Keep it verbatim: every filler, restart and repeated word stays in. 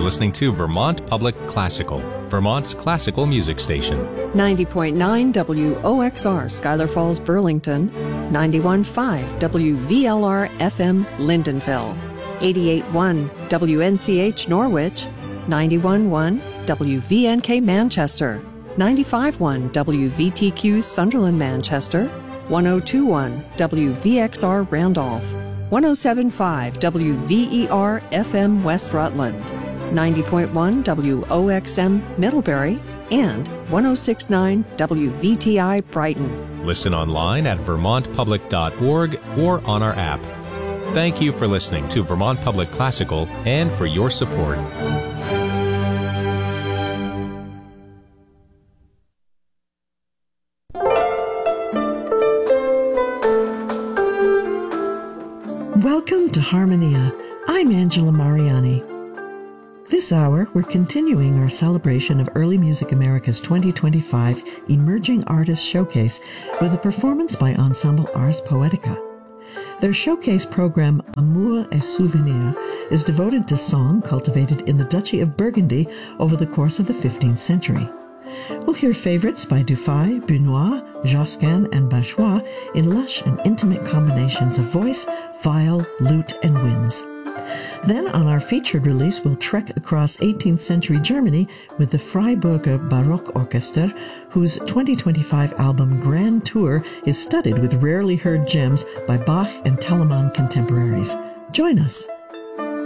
listening to Vermont Public Classical, Vermont's classical music station. ninety point nine W O X R Schuyler Falls, Burlington, ninety-one point five W V L R F M Lindenville, eighty-eight point one W N C H Norwich, ninety-one point one W V N K Manchester, ninety-five point one W V T Q Sunderland Manchester, one oh two point one W V X R Randolph, one oh seven point five W V E R F M West Rutland, ninety point one W O X M Middlebury, and one oh six point nine W V T I Brighton. Listen online at vermont public dot org or on our app. Thank you for listening to Vermont Public Classical and for your support. Welcome to Harmonia. I'm Angela Mariani. This hour, we're continuing our celebration of Early Music America's twenty twenty-five Emerging Artists Showcase with a performance by Ensemble Ars Poetica. Their showcase program, Amour et Souvenir, is devoted to song cultivated in the Duchy of Burgundy over the course of the fifteenth century. We'll hear favorites by Dufay, Bunois, Josquin, and Bachois in lush and intimate combinations of voice, viol, lute, and winds. Then, on our featured release, we'll trek across eighteenth century Germany with the Freiburger Baroque Orchester, whose twenty twenty-five album Grand Tour is studded with rarely heard gems by Bach and Telemann contemporaries. Join us.